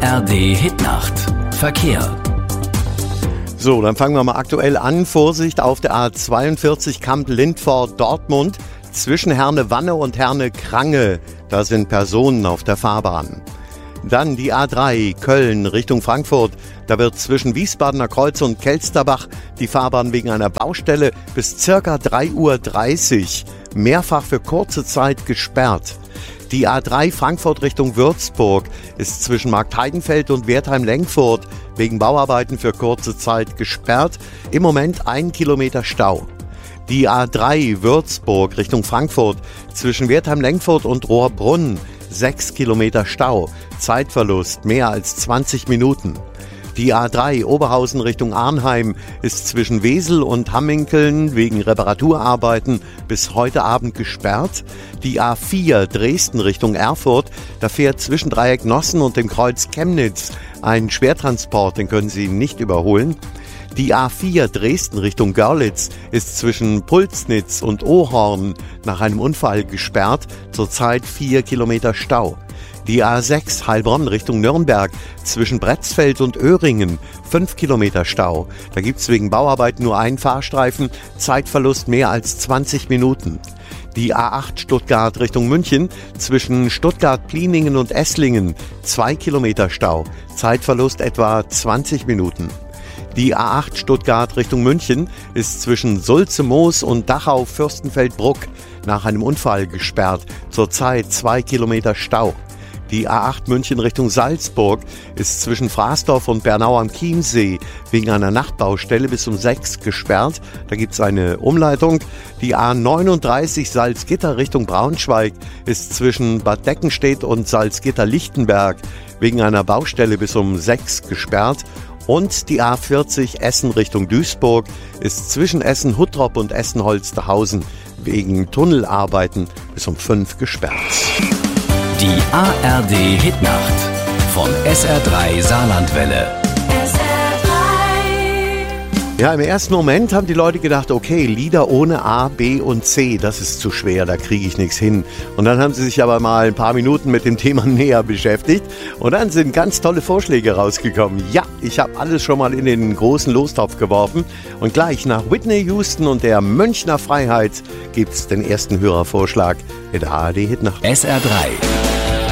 ARD Hitnacht. Verkehr. So, dann fangen wir mal aktuell an. Vorsicht auf der A42 Kamp-Lindfort-Dortmund zwischen Herne-Wanne und Herne-Krange. Da sind Personen auf der Fahrbahn. Dann die A3 Köln Richtung Frankfurt. Da wird zwischen Wiesbadener Kreuz und Kelsterbach die Fahrbahn wegen einer Baustelle bis ca. 3:30 Uhr mehrfach für kurze Zeit gesperrt. Die A3 Frankfurt Richtung Würzburg ist zwischen Marktheidenfeld und Wertheim-Lenkfurt wegen Bauarbeiten für kurze Zeit gesperrt. Im Moment 1 Kilometer Stau. Die A3 Würzburg Richtung Frankfurt zwischen Wertheim-Lenkfurt und Rohrbrunn 6 Kilometer Stau. Zeitverlust mehr als 20 Minuten. Die A3 Oberhausen Richtung Arnheim ist zwischen Wesel und Hamminkeln wegen Reparaturarbeiten bis heute Abend gesperrt. Die A4 Dresden Richtung Erfurt, da fährt zwischen Dreieck Nossen und dem Kreuz Chemnitz ein Schwertransport, den können Sie nicht überholen. Die A4 Dresden Richtung Görlitz ist zwischen Pulsnitz und Ohorn nach einem Unfall gesperrt, zurzeit 4 Kilometer Stau. Die A6 Heilbronn Richtung Nürnberg zwischen Bretzfeld und Öhringen 5 Kilometer Stau. Da gibt's wegen Bauarbeiten nur einen Fahrstreifen, Zeitverlust mehr als 20 Minuten. Die A8 Stuttgart Richtung München zwischen Stuttgart-Pliningen und Esslingen 2 Kilometer Stau, Zeitverlust etwa 20 Minuten. Die A8 Stuttgart Richtung München ist zwischen Sulze-Moos und Dachau-Fürstenfeldbruck nach einem Unfall gesperrt, zurzeit 2 Kilometer Stau. Die A8 München Richtung Salzburg ist zwischen Fraßdorf und Bernau am Chiemsee wegen einer Nachtbaustelle bis um 6 gesperrt. Da gibt es eine Umleitung. Die A39 Salzgitter Richtung Braunschweig ist zwischen Bad Deckenstedt und Salzgitter-Lichtenberg wegen einer Baustelle bis um 6 gesperrt. Und die A40 Essen Richtung Duisburg ist zwischen Essen-Huttrop und Essen-Holsterhausen wegen Tunnelarbeiten bis um 5 gesperrt. Die ARD Hitnacht von SR3 Saarlandwelle. Ja, im ersten Moment haben die Leute gedacht, okay, Lieder ohne A, B und C, das ist zu schwer, da kriege ich nichts hin. Und dann haben sie sich aber mal ein paar Minuten mit dem Thema näher beschäftigt und dann sind ganz tolle Vorschläge rausgekommen. Ja, ich habe alles schon mal in den großen Lostopf geworfen und gleich nach Whitney Houston und der Münchner Freiheit gibt's den ersten Hörervorschlag in der ARD Hitnacht. SR3